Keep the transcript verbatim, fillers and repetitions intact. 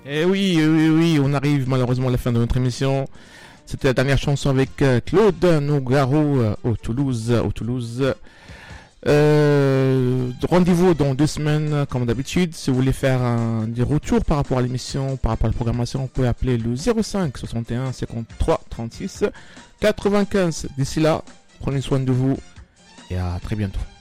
Eh oui, oui, oui, on arrive malheureusement à la fin de notre émission. C'était la dernière chanson avec euh, Claude Nougaro euh, au Toulouse, au Toulouse. Euh, rendez-vous dans deux semaines, comme d'habitude. Si vous voulez faire un, des retours par rapport à l'émission, par rapport à la programmation, vous pouvez appeler le zéro cinq soixante et un cinquante-trois trente-six quatre-vingt-quinze. D'ici là, prenez soin de vous et à très bientôt.